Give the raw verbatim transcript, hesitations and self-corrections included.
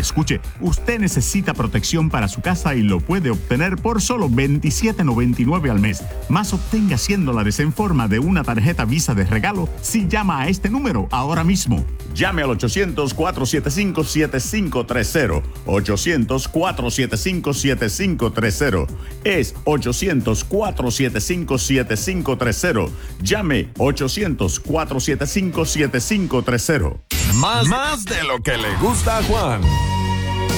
escuche, usted necesita protección para su casa y lo puede obtener por solo veintisiete noventa y nueve al mes. Más obtenga cien dólares en forma de una tarjeta Visa de regalo si llama a este número ahora mismo. Llame al ochocientos, cuatro siete cinco, siete cinco tres cero. ochocientos, cuatro siete cinco, siete cinco tres cero. Es ochocientos, cuatro siete cinco, siete cinco tres cero. Llame ochocientos, cuatro siete cinco, siete cinco tres cero. Más, más de lo que le gusta a Juan.